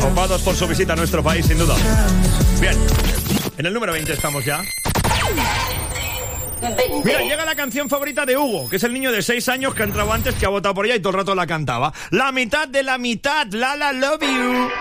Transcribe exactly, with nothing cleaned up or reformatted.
Copados por su visita a nuestro país, sin duda. Bien, en el número veinte estamos ya. Mira, llega la canción favorita de Hugo, que es el niño de seis años que ha entrado antes, que ha votado por ella y todo el rato la cantaba. La mitad de la mitad, La La Love You.